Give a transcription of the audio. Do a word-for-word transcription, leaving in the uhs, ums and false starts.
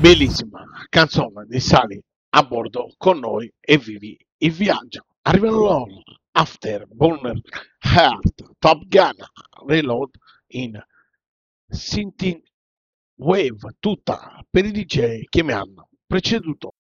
Bellissima canzone di Sali a bordo con noi e vivi il viaggio. Arrivano loro, After, Burner, Heart, Top Gun, Reload in Synthwave, tutta per i D J che mi hanno preceduto.